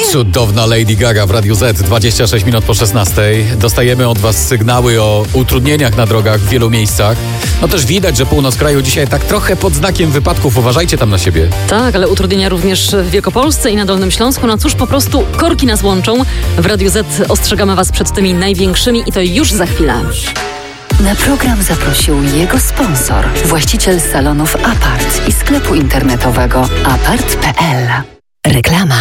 Cudowna Lady Gaga w Radiu Z, 26 minut po 16. Dostajemy od Was sygnały o utrudnieniach na drogach w wielu miejscach. No też widać, że północ kraju dzisiaj tak trochę pod znakiem wypadków. Uważajcie tam na siebie. Tak, ale utrudnienia również w Wielkopolsce i na Dolnym Śląsku. No cóż, po prostu korki nas łączą. W Radiu Z ostrzegamy Was przed tymi największymi i to już za chwilę. Na program zaprosił jego sponsor, właściciel salonów Apart i sklepu internetowego apart.pl. Reklama.